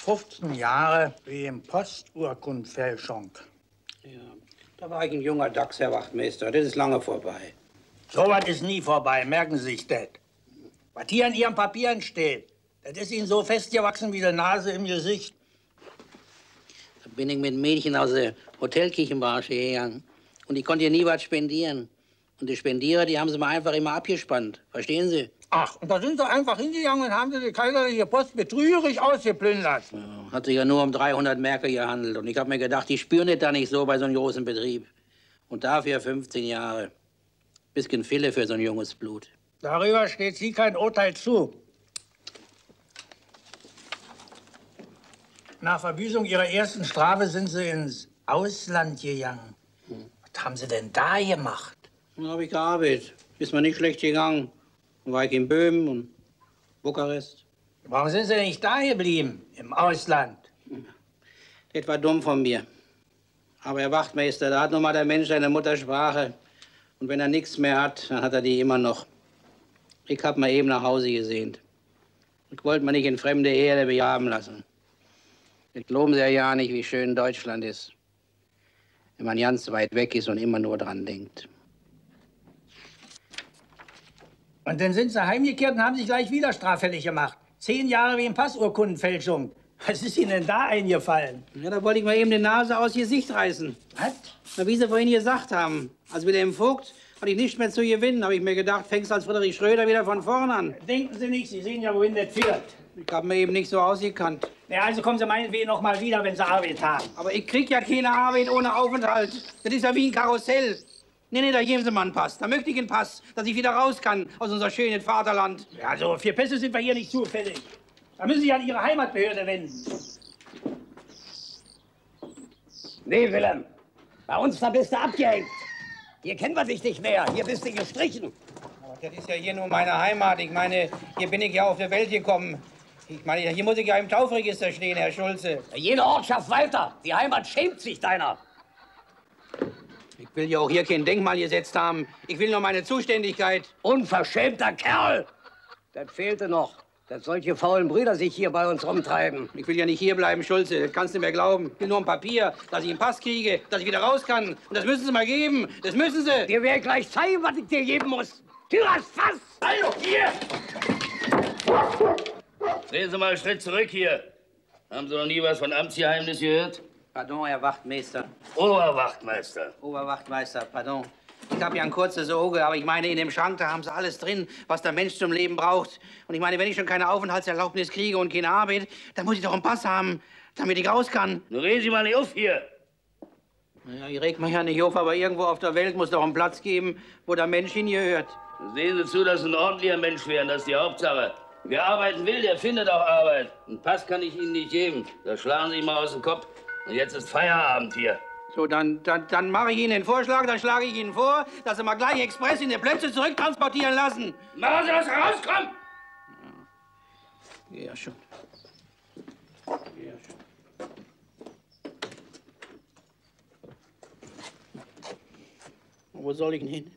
15 Jahre wegen Posturkundenfälschung. Ja, da war ich ein junger Dachs, Herr Wachtmeister. Das ist lange vorbei. So was ist nie vorbei, merken Sie sich das. Was hier in Ihren Papieren steht, das ist Ihnen so festgewachsen wie die Nase im Gesicht. Da bin ich mit Mädchen aus der Hotelküchenbranche gegangen. Und ich konnte ihr nie was spendieren. Und die Spendierer, die haben sie mir einfach immer abgespannt. Verstehen Sie? Ach, und da sind Sie einfach hingegangen und haben Sie die kaiserliche Post betrügerisch ausgeplündert. Ja, hat sich ja nur um 300 Märkte gehandelt. Und ich habe mir gedacht, die spüren das da nicht so bei so einem großen Betrieb. Und dafür 15 Jahre. Bisschen Fille für so ein junges Blut. Darüber steht Sie kein Urteil zu. Nach Verbüßung Ihrer ersten Strafe sind Sie ins Ausland gegangen. Was haben Sie denn da gemacht? Dann habe ich gearbeitet. Ist mir nicht schlecht gegangen. Dann war ich in Böhmen und Bukarest. Warum sind Sie denn nicht da geblieben, im Ausland? Das war dumm von mir. Aber Herr Wachtmeister, da hat nun mal der Mensch seine Muttersprache. Und wenn er nichts mehr hat, dann hat er die immer noch. Ich hab mal eben nach Hause gesehnt. Ich wollte mir nicht in fremde Erde begraben lassen. Das glauben Sie ja nicht, wie schön Deutschland ist. Wenn man ganz weit weg ist und immer nur dran denkt. Und dann sind Sie heimgekehrt und haben sich gleich wieder straffällig gemacht. 10 Jahre wegen Passurkundenfälschung. Was ist Ihnen denn da eingefallen? Ja, da wollte ich mal eben die Nase aus Gesicht reißen. Was? Na, wie Sie vorhin gesagt haben. Als mit dem Vogt hatte ich nichts mehr zu gewinnen. Habe ich mir gedacht, fängst als Friedrich Schröder wieder von vorn an. Denken Sie nicht, Sie sehen ja, wohin das führt. Ich habe mir eben nicht so ausgekannt. Ja, also kommen Sie meinetwegen noch mal wieder, wenn Sie Arbeit haben. Aber ich krieg ja keine Arbeit ohne Aufenthalt. Das ist ja wie ein Karussell. Nee, da geben Sie mal einen Pass. Da möchte ich einen Pass, dass ich wieder raus kann aus unser schönen Vaterland. Ja, so 4 Pässe sind wir hier nicht zufällig. Da müssen Sie sich an Ihre Heimatbehörde wenden. Nee, Wilhelm. Bei uns, da bist du abgehängt. Hier kennen wir dich nicht mehr. Hier bist du gestrichen. Aber das ist ja hier nur meine Heimat. Ich meine, hier bin ich ja auf die Welt gekommen. Ich meine, hier muss ich ja im Taufregister stehen, Herr Schulze. Jede Ortschaft weiter. Die Heimat schämt sich deiner. Ich will ja auch hier kein Denkmal gesetzt haben. Ich will nur meine Zuständigkeit. Unverschämter Kerl. Das fehlte noch, dass solche faulen Brüder sich hier bei uns rumtreiben. Ich will ja nicht hier bleiben, Schulze. Das kannst du mir glauben. Ich will nur ein Papier, dass ich einen Pass kriege, dass ich wieder raus kann. Und das müssen Sie mal geben. Das müssen Sie. Dir werde ich gleich zeigen, was ich dir geben muss. Tyras Fass! Hallo, hier! Drehen Sie mal einen Schritt zurück hier. Haben Sie noch nie was von Amtsgeheimnis gehört? Pardon, Herr Wachtmeister. Oberwachtmeister. Oberwachtmeister, pardon. Ich habe ja ein kurzes Auge, aber ich meine, in dem Schrank, da haben sie alles drin, was der Mensch zum Leben braucht. Und ich meine, wenn ich schon keine Aufenthaltserlaubnis kriege und keine Arbeit, dann muss ich doch einen Pass haben, damit ich raus kann. Nun reden Sie mal nicht auf hier. Naja, ich reg mich ja nicht auf, aber irgendwo auf der Welt muss doch einen Platz geben, wo der Mensch hingehört. Sehen Sie zu, dass Sie ein ordentlicher Mensch werden, das ist die Hauptsache. Wer arbeiten will, der findet auch Arbeit. Einen Pass kann ich Ihnen nicht geben. Das schlagen Sie mal aus dem Kopf. Und jetzt ist Feierabend hier. So, dann mache ich Ihnen den Vorschlag, dann schlage ich Ihnen vor, dass Sie mal gleich express in die Plätze zurücktransportieren lassen. Machen Sie, dass er rauskommt! Ja, schon. Ja, schon. Wo soll ich denn hin?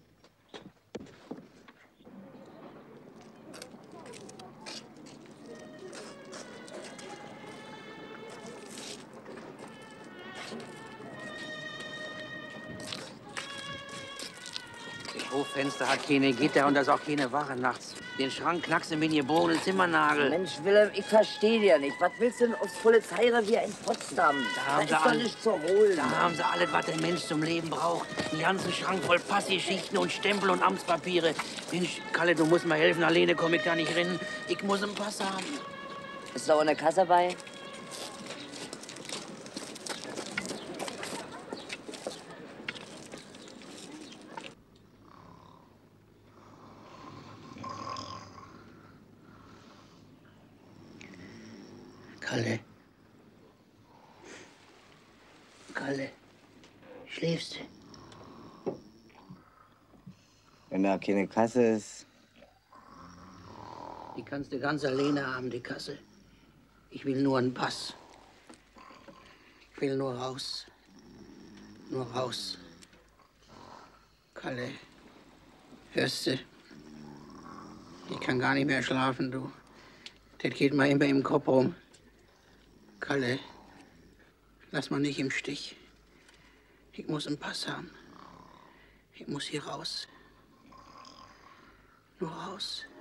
Das Hoffenster hat keine Gitter und da ist auch keine Wache nachts. Den Schrank knackst du mit dem geborenen Zimmernagel. Mensch, Wilhelm, ich verstehe dir nicht. Was willst du denn aufs Polizeirevier in Potsdam? Da ist doch nichts zu holen. Da haben sie alles, was der Mensch zum Leben braucht. Den ganzen Schrank voll Passgeschichten und Stempel und Amtspapiere. Mensch, Kalle, du musst mal helfen. Alleine komme ich da nicht rein. Ich muss einen Pass haben. Ist da auch eine Kasse bei? Kalle. Kalle. Schläfst du? Wenn da keine Kasse ist. Die kannst du ganz alleine haben, die Kasse. Ich will nur einen Pass. Ich will nur raus. Nur raus. Kalle. Hörst du? Ich kann gar nicht mehr schlafen, du. Das geht mir immer im Kopf rum. Kalle, lass mal nicht im Stich. Ich muss einen Pass haben. Ich muss hier raus. Nur raus.